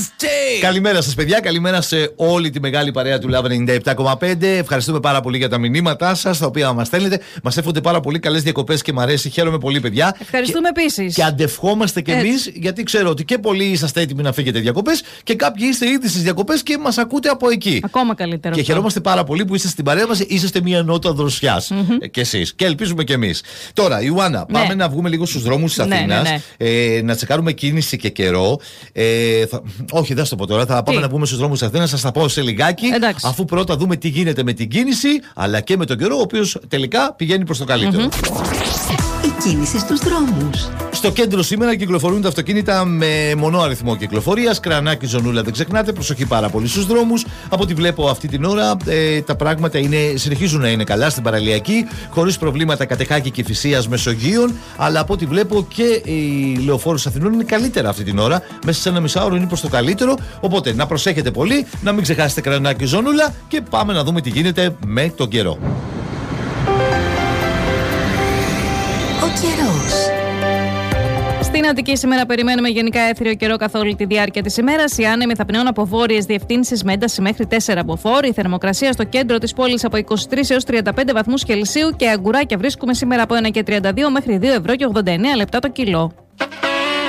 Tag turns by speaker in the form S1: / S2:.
S1: Καλημέρα σας, παιδιά. Καλημέρα σε όλη τη μεγάλη παρέα του Love 97,5. Ευχαριστούμε πάρα πολύ για τα μηνύματά σας, τα οποία μας στέλνετε. Μας εύχονται πάρα πολύ καλές διακοπές και μ' αρέσει. Χαίρομαι πολύ, παιδιά.
S2: Ευχαριστούμε επίσης.
S1: Και αντευχόμαστε κι εμείς, γιατί ξέρω ότι και πολλοί είσαστε έτοιμοι να φύγετε διακοπές και κάποιοι είστε ήδη στις διακοπές και μας ακούτε από εκεί.
S2: Ακόμα καλύτερο.
S1: Και χαιρόμαστε πάρα πολύ που είστε στην παρέα μας. Είσαστε μια νότα δροσιάς κι εσείς. Και ελπίζουμε κι εμείς. Τώρα, Ιωάννα, πάμε να βγούμε λίγο στους δρόμους της Αθήνας. Να τσεκάρουμε κίνηση και καιρό. Όχι, δεν θα το πω τώρα. Θα πάμε να βγούμε στους δρόμους της Αθήνας. Σας τα πω σε λιγάκι.
S2: Εντάξει.
S1: Αφού πρώτα δούμε τι γίνεται με την κίνηση, αλλά και με τον καιρό, ο οποίος τελικά πηγαίνει προς το καλύτερο.
S3: Η κίνηση στους δρόμους.
S1: Στο κέντρο σήμερα κυκλοφορούν τα αυτοκίνητα με μονό αριθμό κυκλοφορίας. Κρανάκι, Ζωνούλα, δεν ξεχνάτε. Προσοχή πάρα πολύ στους δρόμους. Από ό,τι βλέπω αυτή την ώρα, τα πράγματα συνεχίζουν να είναι καλά στην παραλιακή, χωρίς προβλήματα Κατεχάκη, Κηφισίας, Μεσογείων. Αλλά από ό,τι βλέπω και η Λεωφόρος Αθηνών είναι καλύτερα αυτή την ώρα. Μέσα σε ένα μισάωρο είναι προς το καλύτερο. Οπότε να προσέχετε πολύ, να μην ξεχάσετε Κρανάκι, Ζωνούλα και πάμε να δούμε τι γίνεται με τον καιρό.
S3: Ο καιρός.
S2: Στην Αττική σήμερα περιμένουμε γενικά έθριο καιρό καθ' όλη τη διάρκεια της ημέρας. Οι άνεμοι θα πνέουν από βόρειες διευθύνσεις με ένταση μέχρι 4 μποφόρ. Η θερμοκρασία στο κέντρο της πόλης από 23 έως 35 βαθμούς Κελσίου και αγκουράκια βρίσκουμε σήμερα από 1 και 32 μέχρι 2 ευρώ και 89 λεπτά το κιλό.